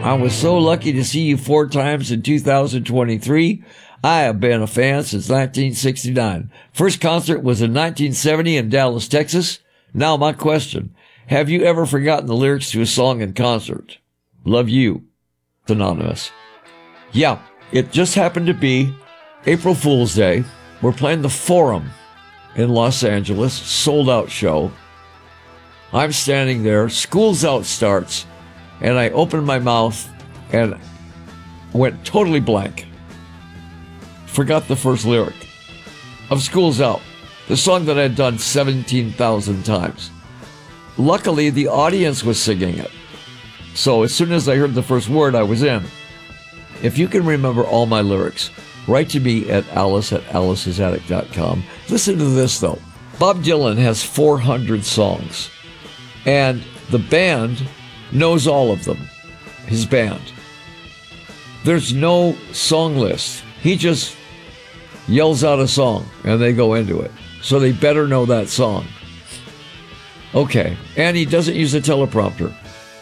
I was so lucky to see you 4 times in 2023. I have been a fan since 1969. First concert was in 1970 in Dallas, Texas. Now my question, have you ever forgotten the lyrics to a song in concert? Love you. It's anonymous. Yeah, it just happened to be April Fool's Day. We're playing the Forum in Los Angeles, sold out show. I'm standing there, School's Out starts, and I opened my mouth and went totally blank. Forgot the first lyric of School's Out, the song that I had done 17,000 times. Luckily, the audience was singing it. So as soon as I heard the first word, I was in. If you can remember all my lyrics, write to me at alice@alice'sattic.com. Listen to this, though. Bob Dylan has 400 songs, and the band knows all of them, his band. There's no song list. He just yells out a song, and they go into it. So they better know that song. Okay, and he doesn't use a teleprompter.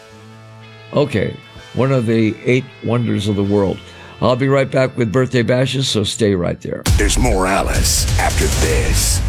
Okay, one of the 8 wonders of the world. I'll be right back with Birthday Bashes, so stay right there. There's more Alice after this.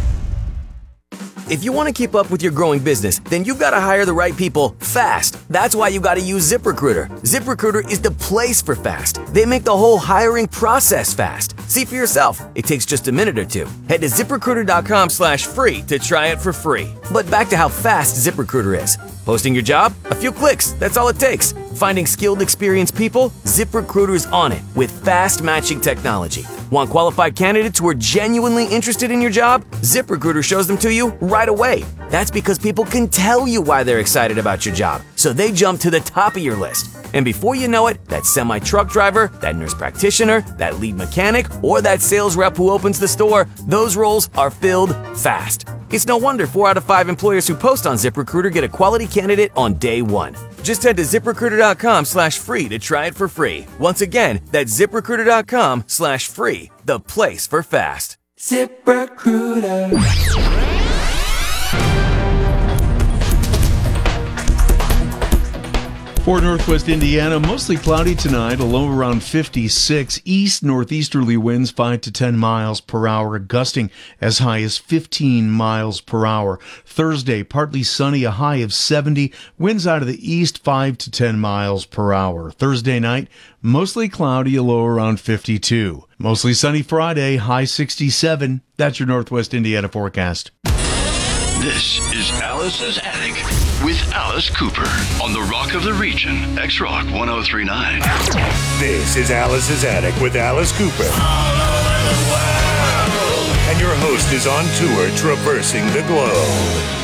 If you want to keep up with your growing business, then you've got to hire the right people fast. That's why you got to use ZipRecruiter. ZipRecruiter is the place for fast. They make the whole hiring process fast. See for yourself. It takes just a minute or two. Head to ZipRecruiter.com/free to try it for free. But back to how fast ZipRecruiter is. Posting your job? A few clicks. That's all it takes. Finding skilled, experienced people? ZipRecruiter's on it with fast matching technology. Want qualified candidates who are genuinely interested in your job? ZipRecruiter shows them to you right away. That's because people can tell you why they're excited about your job, so they jump to the top of your list. And before you know it, that semi-truck driver, that nurse practitioner, that lead mechanic, or that sales rep who opens the store, those roles are filled fast. It's no wonder 4 out of 5 employers who post on ZipRecruiter get a quality candidate on day 1. Just head to ZipRecruiter.com/free to try it for free. Once again, that's ZipRecruiter.com/free, the place for fast. ZipRecruiter. For Northwest Indiana, mostly cloudy tonight, a low around 56. East-northeasterly winds 5 to 10 miles per hour, gusting as high as 15 miles per hour. Thursday, partly sunny, a high of 70. Winds out of the east 5 to 10 miles per hour. Thursday night, mostly cloudy, a low around 52. Mostly sunny Friday, high 67. That's your Northwest Indiana forecast. This is Alice's Attic with Alice Cooper on the Rock of the Region, X-Rock 1039. This is Alice's Attic with Alice Cooper. All over the world. And your host is on tour traversing the globe.